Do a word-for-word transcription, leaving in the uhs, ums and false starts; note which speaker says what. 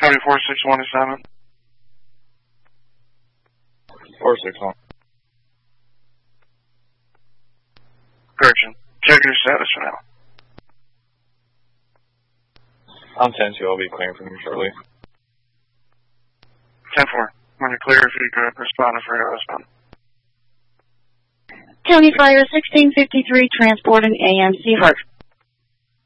Speaker 1: Cody four six one seven.
Speaker 2: four six one.
Speaker 1: Correction. Check your status for now.
Speaker 2: I'm ten two, I'll be clearing from you shortly.
Speaker 1: ten four. When you're clear, if you could respond if you're respond.
Speaker 3: County Fire sixteen fifty-three transporting A M C Hart.